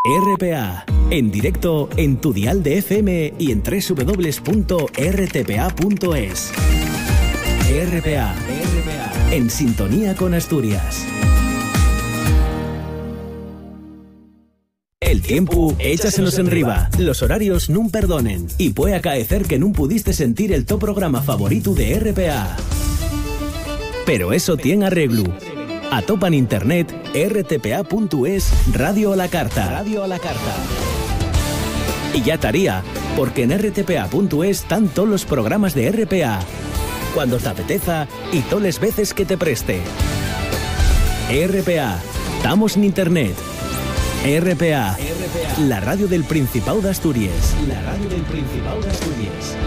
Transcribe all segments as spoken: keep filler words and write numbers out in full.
R P A, en directo en tu dial de F M y en doble u doble u doble u punto r t p a punto es. R P A, en sintonía con Asturias. El tiempo échasenos en riba, los horarios nun perdonen y puede acaecer que nun pudiste sentir el to programa favorito de R P A. Pero eso tiene arreglo. Atopa en internet r t p a punto es Radio a la Carta. Radio a la Carta. Y ya estaría, porque en r t p a punto es están todos los programas de R P A. Cuando te apeteza y todas las veces que te preste. R P A. Estamos en internet. R P A. R P A. La radio del Principado de Asturias. La radio del Principado de Asturias.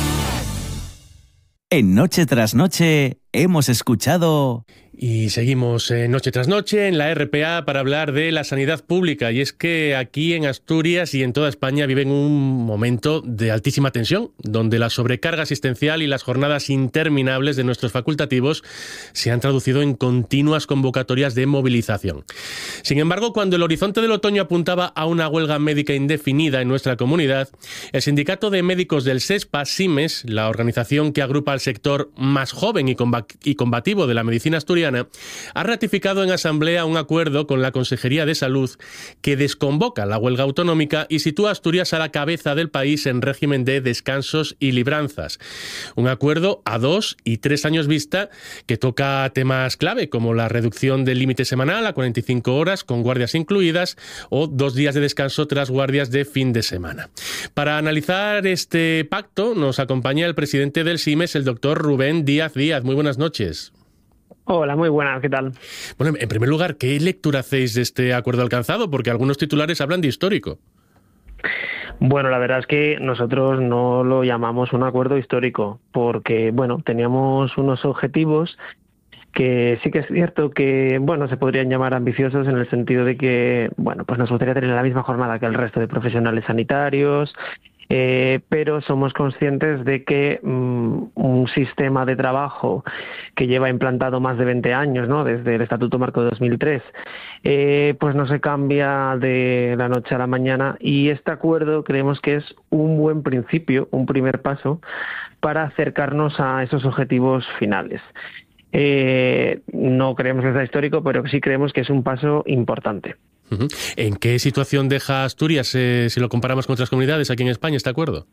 En Noche tras Noche hemos escuchado... Y seguimos eh, noche tras noche en la R P A para hablar de la sanidad pública. Y es que aquí en Asturias y en toda España viven un momento de altísima tensión, donde la sobrecarga asistencial y las jornadas interminables de nuestros facultativos se han traducido en continuas convocatorias de movilización. Sin embargo, cuando el horizonte del otoño apuntaba a una huelga médica indefinida en nuestra comunidad, el Sindicato de Médicos del SESPA, SIMES, la organización que agrupa al sector más joven y combativo de la medicina asturiana, ha ratificado en asamblea un acuerdo con la Consejería de Salud que desconvoca la huelga autonómica y sitúa a Asturias a la cabeza del país en régimen de descansos y libranzas. Un acuerdo a dos y tres años vista que toca temas clave como la reducción del límite semanal a cuarenta y cinco horas con guardias incluidas o dos días de descanso tras guardias de fin de semana. Para analizar este pacto nos acompaña el presidente del SIMES, el doctor Rubén Díaz Díaz. Muy buenas noches. Hola, muy buenas, ¿qué tal? Bueno, en primer lugar, ¿qué lectura hacéis de este acuerdo alcanzado? Porque algunos titulares hablan de histórico. Bueno, la verdad es que nosotros no lo llamamos un acuerdo histórico, porque, bueno, teníamos unos objetivos que sí que es cierto que, bueno, se podrían llamar ambiciosos en el sentido de que, bueno, pues nos gustaría tener la misma jornada que el resto de profesionales sanitarios, Eh, pero somos conscientes de que um, un sistema de trabajo que lleva implantado más de veinte años, ¿no?, desde el Estatuto Marco de dos mil tres, eh, pues no se cambia de la noche a la mañana, y este acuerdo creemos que es un buen principio, un primer paso para acercarnos a esos objetivos finales. Eh, no creemos que sea histórico, pero sí creemos que es un paso importante. Uh-huh. ¿En qué situación deja Asturias eh, si lo comparamos con otras comunidades aquí en España este acuerdo?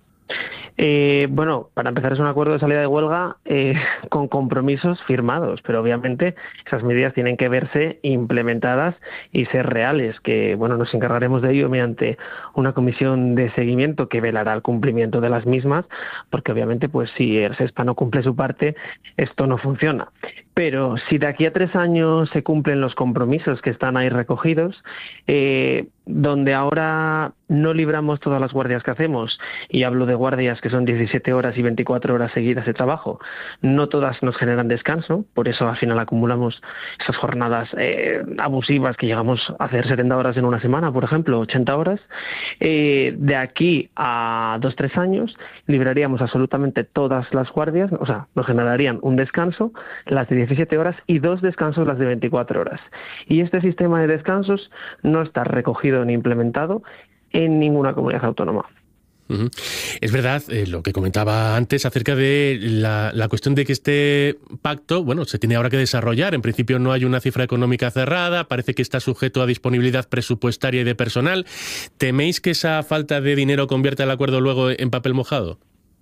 Eh, bueno, para empezar es un acuerdo de salida de huelga eh, con compromisos firmados, pero obviamente esas medidas tienen que verse implementadas y ser reales, que bueno, nos encargaremos de ello mediante una comisión de seguimiento que velará el cumplimiento de las mismas, porque obviamente pues si el SESPA no cumple su parte, esto no funciona. Pero si de aquí a tres años se cumplen los compromisos que están ahí recogidos, eh, donde ahora no libramos todas las guardias que hacemos, y hablo de guardias que son diecisiete horas y veinticuatro horas seguidas de trabajo, no todas nos generan descanso, por eso al final acumulamos esas jornadas eh, abusivas que llegamos a hacer setenta horas en una semana, por ejemplo, ochenta horas, eh, de aquí a dos tres años libraríamos absolutamente todas las guardias, o sea, nos generarían un descanso, las de diecisiete horas, y dos descansos, las de veinticuatro horas. Y este sistema de descansos no está recogido ni implementado en ninguna comunidad autónoma. Uh-huh. Es verdad eh, lo que comentaba antes acerca de la, la cuestión de que este pacto, bueno, se tiene ahora que desarrollar. En principio no hay una cifra económica cerrada, parece que está sujeto a disponibilidad presupuestaria y de personal. ¿Teméis que esa falta de dinero convierta el acuerdo luego en papel mojado?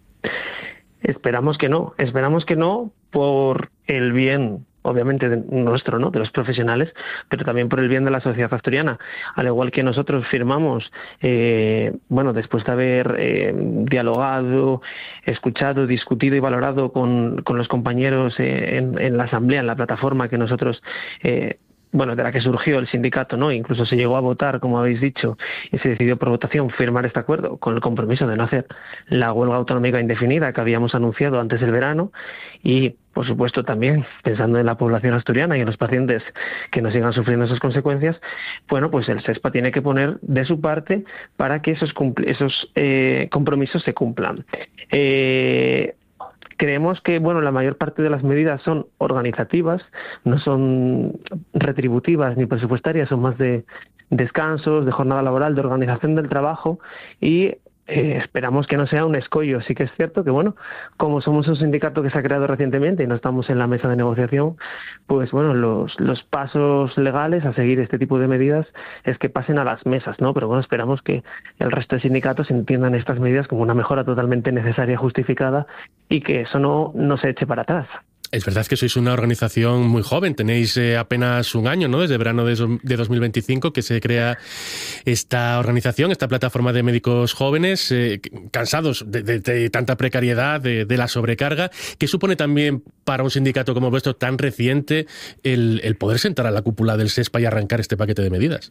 Esperamos que no, esperamos que no por el bien, obviamente, de nuestro, ¿no?, de los profesionales, pero también por el bien de la sociedad asturiana. Al igual que nosotros firmamos, eh, bueno, después de haber eh, dialogado, escuchado, discutido y valorado con, con los compañeros eh, en, en la asamblea, en la plataforma que nosotros... Eh, bueno, de la que surgió el sindicato, ¿no? Incluso se llegó a votar, como habéis dicho, y se decidió por votación firmar este acuerdo con el compromiso de no hacer la huelga autonómica indefinida que habíamos anunciado antes del verano, y, por supuesto, también pensando en la población asturiana y en los pacientes que no sigan sufriendo esas consecuencias. Bueno, pues el SESPA tiene que poner de su parte para que esos, esos eh, compromisos se cumplan. Eh, creemos que, bueno, la mayor parte de las medidas son organizativas, no son retributivas ni presupuestarias, son más de descansos, de jornada laboral, de organización del trabajo, y Eh, esperamos que no sea un escollo. Sí que es cierto que, bueno, como somos un sindicato que se ha creado recientemente y no estamos en la mesa de negociación, pues bueno, los, los pasos legales a seguir este tipo de medidas es que pasen a las mesas, ¿no? Pero bueno, esperamos que el resto de sindicatos entiendan estas medidas como una mejora totalmente necesaria, justificada, y que eso no, no se eche para atrás. Es verdad que sois una organización muy joven, tenéis eh, apenas un año, ¿no? Desde verano de, de dos mil veinticinco que se crea esta organización, esta plataforma de médicos jóvenes, eh, cansados de, de, de tanta precariedad, de, de la sobrecarga. ¿Qué supone también para un sindicato como vuestro tan reciente el, el poder sentar a la cúpula del SESPA y arrancar este paquete de medidas?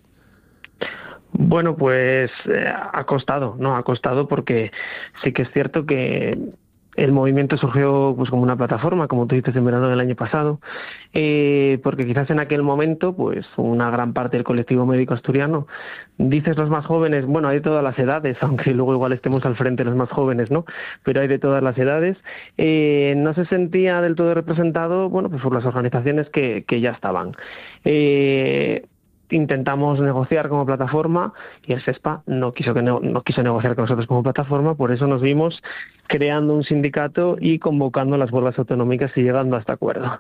Bueno, pues eh, ha costado, ¿no? Ha costado porque sí que es cierto que el movimiento surgió pues como una plataforma, como tú dices, en verano del año pasado, eh, porque quizás en aquel momento pues una gran parte del colectivo médico asturiano, dices los más jóvenes, bueno, hay de todas las edades, aunque luego igual estemos al frente los más jóvenes, ¿no? Pero hay de todas las edades, eh, no se sentía del todo representado, bueno, pues por las organizaciones que, que ya estaban. Eh, Intentamos negociar como plataforma y el SESPA no quiso que no, no quiso negociar con nosotros como plataforma, por eso nos vimos creando un sindicato y convocando las huelgas autonómicas y llegando a este acuerdo.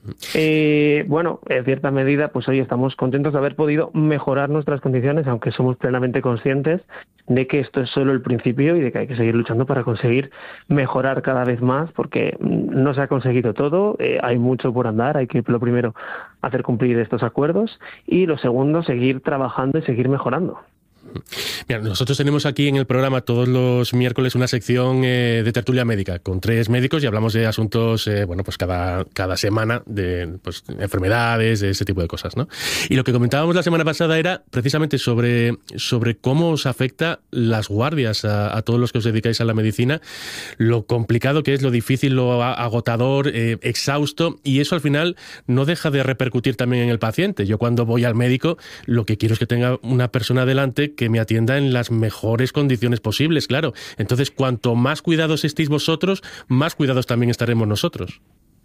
Eh, bueno, en cierta medida, pues hoy estamos contentos de haber podido mejorar nuestras condiciones, aunque somos plenamente conscientes de que esto es solo el principio y de que hay que seguir luchando para conseguir mejorar cada vez más, porque no se ha conseguido todo, eh, hay mucho por andar, hay que, lo primero, hacer cumplir estos acuerdos y lo segundo, seguir trabajando y seguir mejorando. Mira, nosotros tenemos aquí en el programa todos los miércoles una sección eh, de tertulia médica con tres médicos y hablamos de asuntos, eh, bueno, pues cada, cada semana de pues, enfermedades, de ese tipo de cosas, ¿no? Y lo que comentábamos la semana pasada era precisamente sobre, sobre cómo os afecta las guardias a, a todos los que os dedicáis a la medicina, lo complicado que es, lo difícil, lo agotador, eh, exhausto, y eso al final no deja de repercutir también en el paciente. Yo cuando voy al médico lo que quiero es que tenga una persona delante que me atienda en las mejores condiciones posibles, claro. Entonces, cuanto más cuidados estéis vosotros, más cuidados también estaremos nosotros.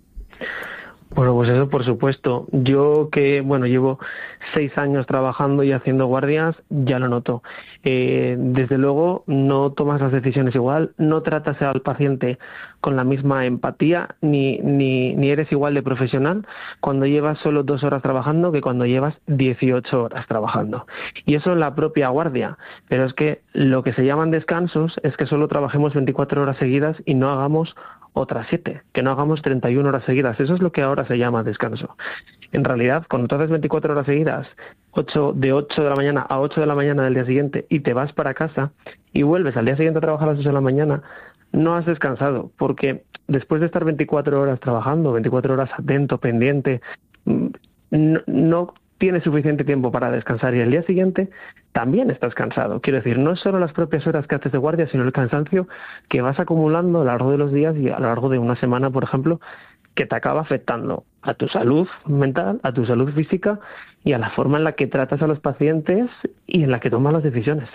Bueno, pues eso por supuesto. Yo que, bueno, llevo seis años trabajando y haciendo guardias, ya lo noto. Eh, desde luego, no tomas las decisiones igual, no tratas al paciente con la misma empatía, ni, ni, ni eres igual de profesional cuando llevas solo dos horas trabajando que cuando llevas dieciocho horas trabajando. Y eso en la propia guardia. Pero es que lo que se llaman descansos es que solo trabajemos veinticuatro horas seguidas y no hagamos otras siete, que no hagamos treinta y una horas seguidas. Eso es lo que ahora se llama descanso. En realidad, cuando tú haces veinticuatro horas seguidas, ocho, de ocho de la mañana a ocho de la mañana del día siguiente, y te vas para casa y vuelves al día siguiente a trabajar a las ocho de la mañana, no has descansado, porque después de estar veinticuatro horas trabajando, veinticuatro horas atento, pendiente, no, no tienes suficiente tiempo para descansar y el día siguiente también estás cansado. Quiero decir, no es solo las propias horas que haces de guardia, sino el cansancio que vas acumulando a lo largo de los días y a lo largo de una semana, por ejemplo, que te acaba afectando a tu salud mental, a tu salud física y a la forma en la que tratas a los pacientes y en la que tomas las decisiones.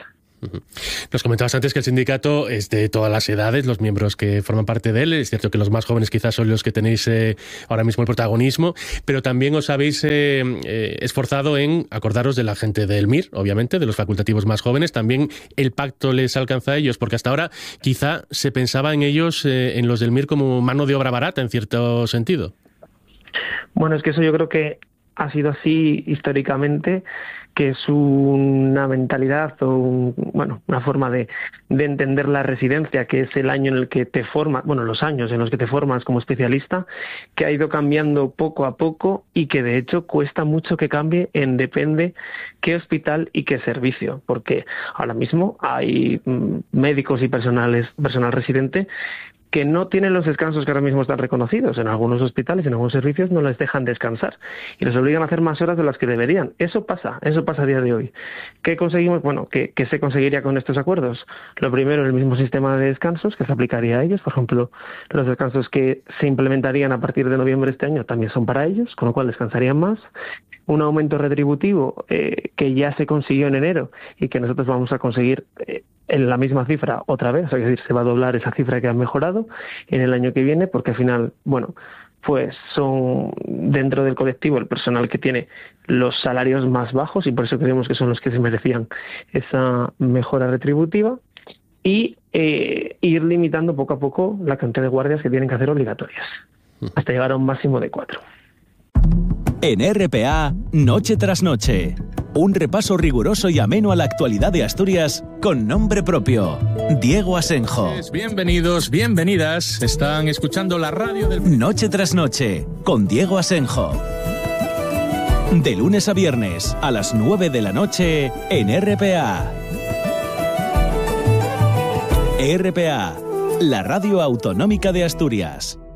Nos comentabas antes que el sindicato es de todas las edades, los miembros que forman parte de él. Es cierto que los más jóvenes quizás son los que tenéis eh, ahora mismo el protagonismo, pero también os habéis eh, eh, esforzado en acordaros de la gente del M I R, obviamente, de los facultativos más jóvenes. También el pacto les alcanza a ellos, porque hasta ahora quizá se pensaba en ellos, eh, en los del M I R, como mano de obra barata, en cierto sentido. Bueno, es que eso yo creo que ha sido así históricamente, que es una mentalidad o un, bueno, una forma de, de entender la residencia, que es el año en el que te formas, bueno, los años en los que te formas como especialista, que ha ido cambiando poco a poco y que de hecho cuesta mucho que cambie en depende qué hospital y qué servicio, porque ahora mismo hay médicos y personales, personal residente que no tienen los descansos que ahora mismo están reconocidos. En algunos hospitales, en algunos servicios, no les dejan descansar y les obligan a hacer más horas de las que deberían. Eso pasa, eso pasa a día de hoy. ¿Qué conseguimos? Bueno, ¿qué, qué se conseguiría con estos acuerdos? Lo primero, el mismo sistema de descansos que se aplicaría a ellos. Por ejemplo, los descansos que se implementarían a partir de noviembre de este año también son para ellos, con lo cual descansarían más. Un aumento retributivo eh, que ya se consiguió en enero y que nosotros vamos a conseguir eh, en la misma cifra otra vez, es decir, se va a doblar esa cifra que han mejorado en el año que viene, porque al final, bueno, pues son dentro del colectivo el personal que tiene los salarios más bajos y por eso creemos que son los que se merecían esa mejora retributiva, y eh, ir limitando poco a poco la cantidad de guardias que tienen que hacer obligatorias, hasta llegar a un máximo de cuatro. En R P A, Noche tras Noche, un repaso riguroso y ameno a la actualidad de Asturias con nombre propio. Diego Asenjo. Bienvenidos, bienvenidas. Están escuchando la radio del... Noche tras Noche, con Diego Asenjo. De lunes a viernes, a las nueve de la noche, en R P A. R P A, la radio autonómica de Asturias.